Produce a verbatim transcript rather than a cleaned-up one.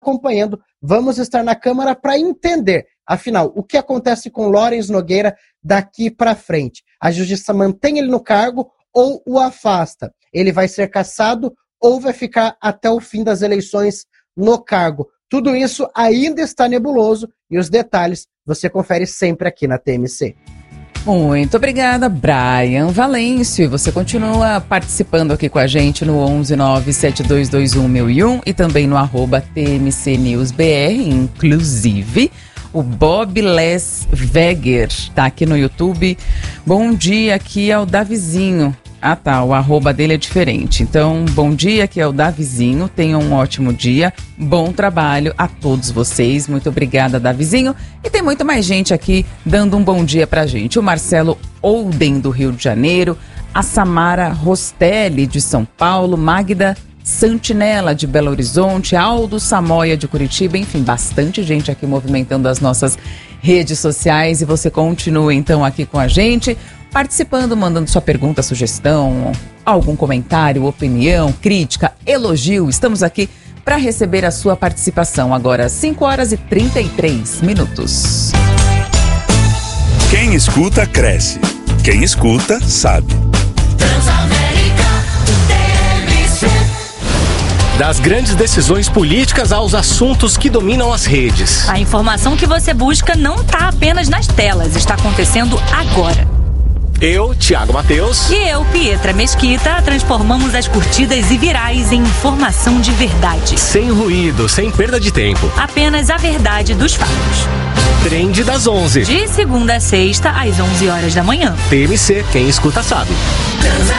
acompanhando, vamos estar na Câmara para entender, afinal, o que acontece com Lawrence Nogueira daqui para frente. A Justiça mantém ele no cargo ou o afasta? Ele vai ser cassado ou vai ficar até o fim das eleições no cargo? Tudo isso ainda está nebuloso e os detalhes você confere sempre aqui na T M C. Muito obrigada, Brian Valêncio. E você continua participando aqui com a gente no onze nove sete dois dois um um zero zero um e também no arroba T M C News B R, inclusive o Bob Les Weger está aqui no YouTube. Bom dia, aqui é o Davizinho. Ah tá, o arroba dele é diferente. Então, bom dia, aqui é o Davizinho. Tenham um ótimo dia, bom trabalho a todos vocês. Muito obrigada, Davizinho. E tem muito mais gente aqui dando um bom dia pra gente. O Marcelo Olden, do Rio de Janeiro. A Samara Rostelli, de São Paulo. Magda Santinella, de Belo Horizonte. Aldo Samoia, de Curitiba. Enfim, bastante gente aqui movimentando as nossas redes sociais. E você continua, então, aqui com a gente, participando, mandando sua pergunta, sugestão, algum comentário, opinião, crítica, elogio. Estamos aqui para receber a sua participação. Agora, cinco horas e trinta e três minutos. Quem escuta, cresce. Quem escuta, sabe. Transamérica, T M C. Das grandes decisões políticas aos assuntos que dominam as redes. A informação que você busca não está apenas nas telas, está acontecendo agora. Eu, Thiago Matheus. E eu, Pietra Mesquita, transformamos as curtidas e virais em informação de verdade. Sem ruído, sem perda de tempo. Apenas a verdade dos fatos. Trend das onze. De segunda a sexta, às onze horas da manhã. T M C, quem escuta sabe.